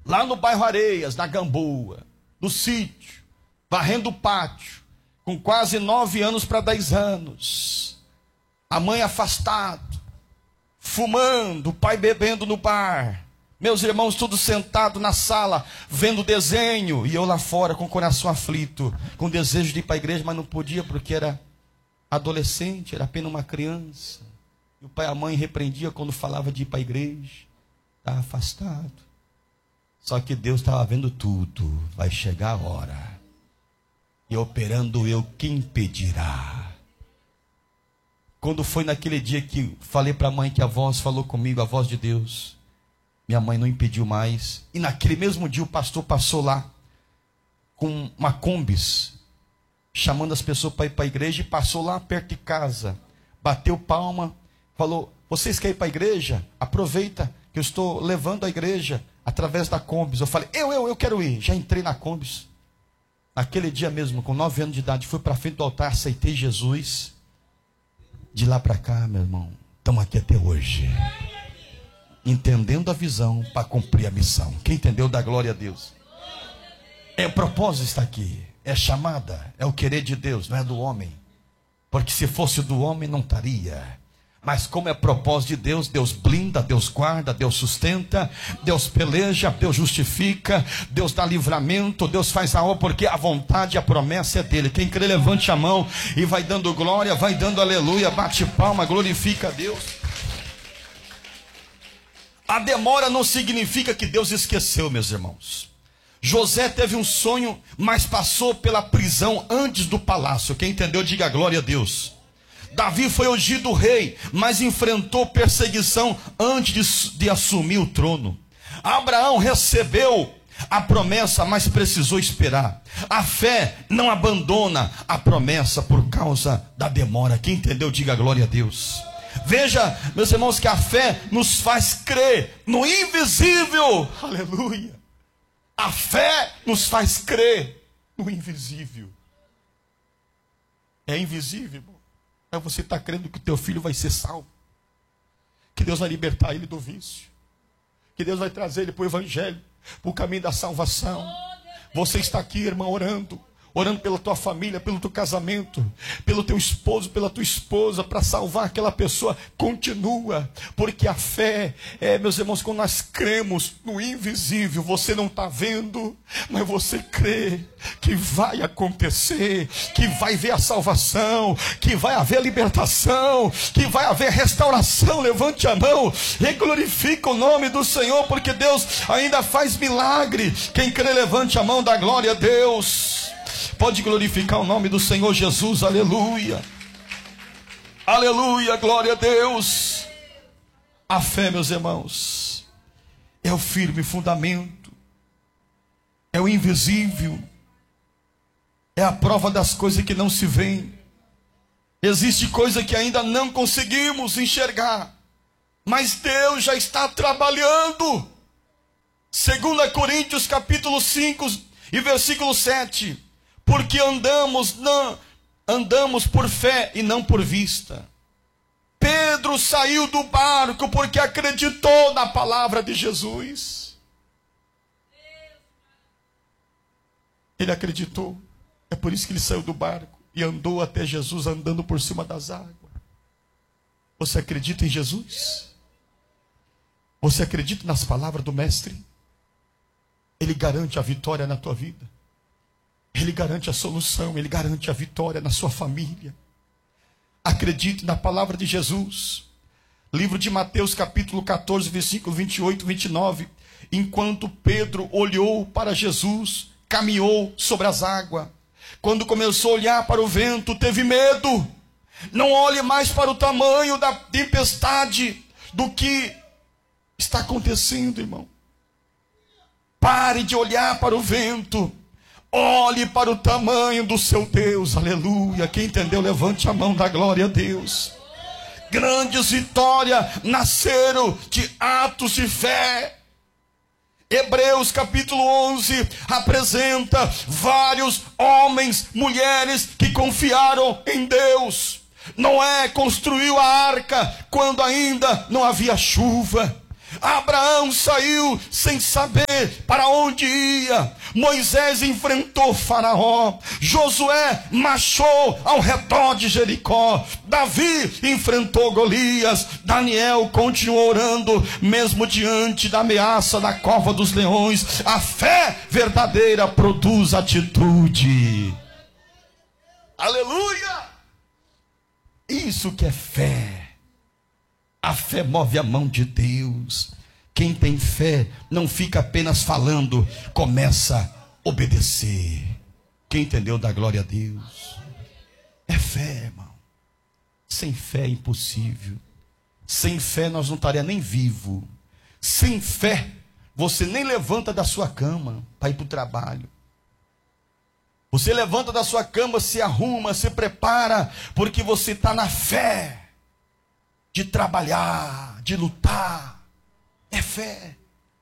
lá no bairro Areias, na Gamboa, no sítio, varrendo o pátio, com quase 9 anos para 10 anos. A mãe afastado, fumando, o pai bebendo no bar. Meus irmãos todos sentados na sala, vendo desenho. E eu lá fora com o coração aflito, com desejo de ir para a igreja, mas não podia porque era adolescente, era apenas uma criança. E o pai e a mãe repreendiam quando falava de ir para a igreja. Estava afastado. Só que Deus estava vendo tudo. Vai chegar a hora. E operando eu, quem impedirá? Quando foi naquele dia que falei para a mãe que a voz falou comigo, a voz de Deus, minha mãe não impediu mais. E naquele mesmo dia o pastor passou lá com uma Kombis, chamando as pessoas para ir para a igreja, e passou lá perto de casa, bateu palma, falou: vocês querem ir para a igreja? Aproveita que eu estou levando a igreja através da Kombis. Eu falei: eu quero ir. Já entrei na Kombis. Naquele dia mesmo, com 9 anos de idade, fui para frente do altar, aceitei Jesus. De lá para cá, meu irmão, estamos aqui até hoje, entendendo a visão para cumprir a missão. Quem entendeu, dá glória a Deus. É o propósito está aqui, é chamada, é o querer de Deus, não é do homem. Porque se fosse do homem não estaria. Mas como é propósito de Deus, Deus blinda, Deus guarda, Deus sustenta, Deus peleja, Deus justifica, Deus dá livramento, Deus faz a obra, porque a vontade e a promessa é dele. Quem crê, levante a mão e vai dando glória, vai dando aleluia, bate palma, glorifica a Deus. A demora não significa que Deus esqueceu, meus irmãos. José teve um sonho, mas passou pela prisão antes do palácio. Quem entendeu, diga glória a Deus. Davi foi ungido rei, mas enfrentou perseguição antes de assumir o trono. Abraão recebeu a promessa, mas precisou esperar. A fé não abandona a promessa por causa da demora. Quem entendeu, diga glória a Deus. Veja, meus irmãos, que a fé nos faz crer no invisível. Aleluia. A fé nos faz crer no invisível. É invisível, irmão. Mas você está crendo que o teu filho vai ser salvo, que Deus vai libertar ele do vício, que Deus vai trazer ele para o evangelho, para o caminho da salvação. Você está aqui, irmão, orando pela tua família, pelo teu casamento, pelo teu esposo, pela tua esposa, para salvar aquela pessoa. Continua, porque a fé meus irmãos, quando nós cremos no invisível, você não está vendo, mas você crê que vai acontecer, que vai ver a salvação, que vai haver a libertação, que vai haver restauração. Levante a mão e glorifica o nome do Senhor, porque Deus ainda faz milagre. Quem crê, levante a mão, dá glória a Deus. Pode glorificar o nome do Senhor Jesus, aleluia, aleluia, glória a Deus. A fé, meus irmãos, é o firme fundamento, é o invisível, é a prova das coisas que não se veem. Existe coisa que ainda não conseguimos enxergar, mas Deus já está trabalhando. 2 Coríntios capítulo 5 e versículo 7. Porque andamos por fé e não por vista. Pedro saiu do barco porque acreditou na palavra de Jesus. Ele acreditou. É por isso que ele saiu do barco e andou até Jesus, andando por cima das águas. Você acredita em Jesus? Você acredita nas palavras do Mestre? Ele garante a vitória na tua vida. Ele garante a solução, Ele garante a vitória na sua família. Acredite na palavra de Jesus. Livro de Mateus capítulo 14, versículo 28 e 29. Enquanto Pedro olhou para Jesus, caminhou sobre as águas. Quando começou a olhar para o vento, teve medo. Não olhe mais para o tamanho da tempestade, do que está acontecendo, irmão. Pare de olhar para o vento. Olhe para o tamanho do seu Deus, aleluia. Quem entendeu, levante a mão, da glória a Deus. Grandes vitórias nasceram de atos de fé. Hebreus capítulo 11 apresenta vários homens, mulheres que confiaram em Deus. Noé construiu a arca quando ainda não havia chuva. Abraão saiu sem saber para onde ia. Moisés enfrentou Faraó. Josué marchou ao redor de Jericó. Davi enfrentou Golias. Daniel continuou orando, mesmo diante da ameaça da cova dos leões. A fé verdadeira produz atitude. Aleluia! Isso que é fé. A fé move a mão de Deus. Quem tem fé não fica apenas falando, começa a obedecer. Quem entendeu, dá glória a Deus. É fé, irmão. Sem fé é impossível. Sem fé nós não estaríamos nem vivos. Sem fé você nem levanta da sua cama para ir para o trabalho. Você levanta da sua cama, se arruma, se prepara, porque você está na fé de trabalhar, de lutar. É fé.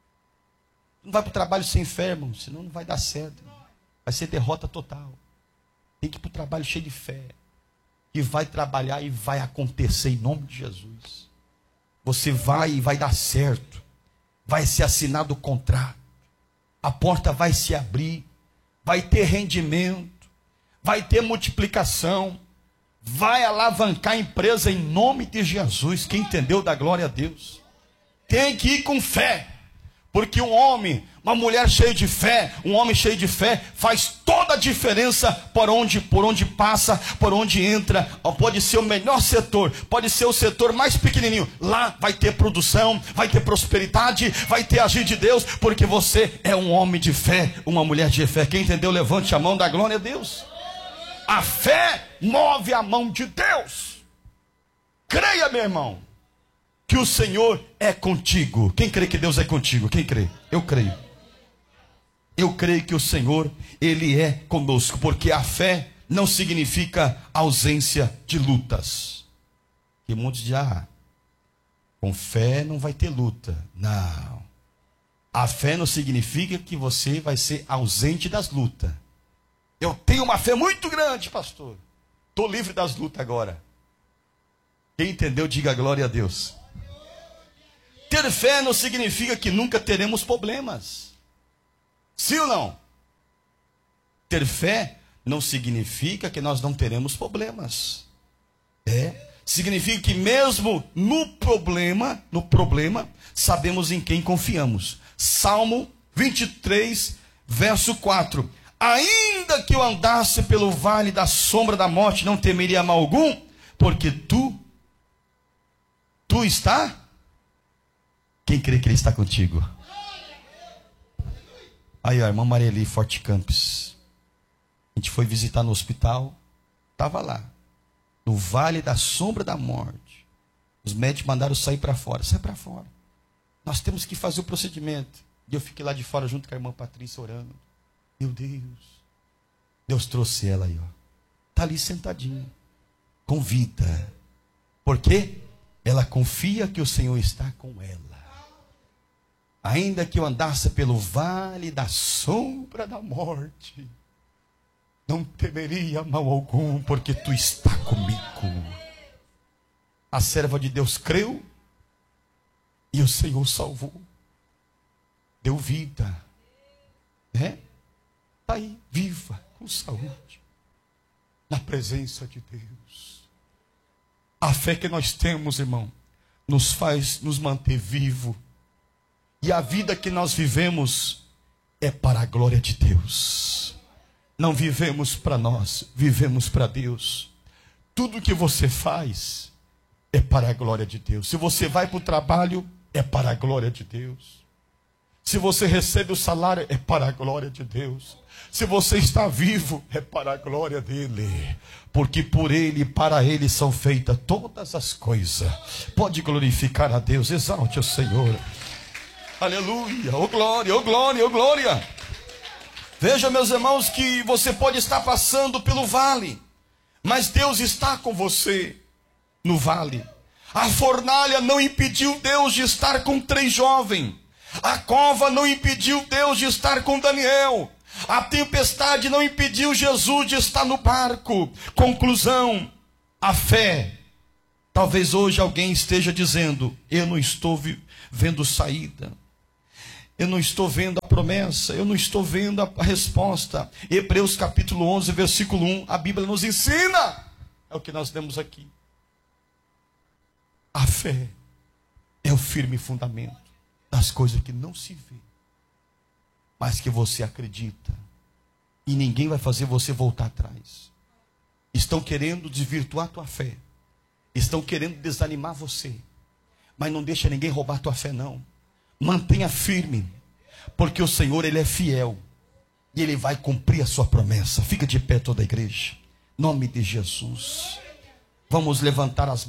Não vai para o trabalho sem fé, irmão, senão não vai dar certo. Vai ser derrota total. Tem que ir para o trabalho cheio de fé. E vai trabalhar e vai acontecer em nome de Jesus. Você vai e vai dar certo. Vai ser assinado o contrato. A porta vai se abrir. Vai ter rendimento. Vai ter multiplicação. Vai alavancar a empresa em nome de Jesus. Quem entendeu, dá glória a Deus. Tem que ir com fé. Porque um homem, uma mulher cheia de fé, um homem cheio de fé, faz toda a diferença por onde passa, por onde entra. Pode ser o melhor setor, pode ser o setor mais pequenininho. Lá vai ter produção, vai ter prosperidade, vai ter agir de Deus, porque você é um homem de fé, uma mulher de fé. Quem entendeu, levante a mão, dá glória a Deus. A fé move a mão de Deus. Creia, meu irmão, que o Senhor é contigo. Quem crê que Deus é contigo? Quem crê? Eu creio. Eu creio que o Senhor, Ele é conosco. Porque a fé não significa ausência de lutas. Que muitos dizem, com fé não vai ter luta. Não. A fé não significa que você vai ser ausente das lutas. Eu tenho uma fé muito grande, pastor. Estou livre das lutas agora. Quem entendeu, diga glória a Deus. Ter fé não significa que nunca teremos problemas. Sim ou não? Ter fé não significa que nós não teremos problemas. Significa que mesmo no problema, sabemos em quem confiamos. Salmo 23, verso 4. Ainda que eu andasse pelo vale da sombra da morte, não temeria mal algum, porque tu está. Quem crê que Ele está contigo? Aí, a irmã Marieli Forte Campos. A gente foi visitar no hospital. Estava lá. No vale da sombra da morte. Os médicos mandaram sair para fora. Sai para fora. Nós temos que fazer o procedimento. E eu fiquei lá de fora junto com a irmã Patrícia orando. Meu Deus. Deus trouxe ela aí, ó. Está ali sentadinha. Com vida. Por quê? Ela confia que o Senhor está com ela. Ainda que eu andasse pelo vale da sombra da morte, não temeria mal algum, porque tu está comigo. A serva de Deus creu, e o Senhor salvou. Deu vida. Está aí, viva, com saúde, na presença de Deus. A fé que nós temos, irmão, nos faz nos manter vivos. E a vida que nós vivemos é para a glória de Deus. Não vivemos para nós, vivemos para Deus. Tudo que você faz é para a glória de Deus. Se você vai para o trabalho, é para a glória de Deus. Se você recebe o salário, é para a glória de Deus. Se você está vivo, é para a glória dEle. Porque por Ele e para Ele são feitas todas as coisas. Pode glorificar a Deus, exalte o Senhor. Aleluia, oh glória, oh glória, oh glória. Veja, meus irmãos, que você pode estar passando pelo vale, mas Deus está com você no vale. A fornalha não impediu Deus de estar com 3 jovens. A cova não impediu Deus de estar com Daniel. A tempestade não impediu Jesus de estar no barco. Conclusão, a fé Talvez hoje alguém esteja dizendo: eu não estou vendo saída, eu não estou vendo a promessa, eu não estou vendo a resposta. Hebreus capítulo 11, versículo 1, a Bíblia nos ensina, é o que nós lemos aqui. A fé é o firme fundamento das coisas que não se vê, mas que você acredita. E ninguém vai fazer você voltar atrás. Estão querendo desvirtuar a tua fé, estão querendo desanimar você, mas não deixa ninguém roubar a tua fé, não. Mantenha firme, porque o Senhor, Ele é fiel, e Ele vai cumprir a sua promessa. Fica de pé toda a igreja, em nome de Jesus. Vamos levantar as mãos.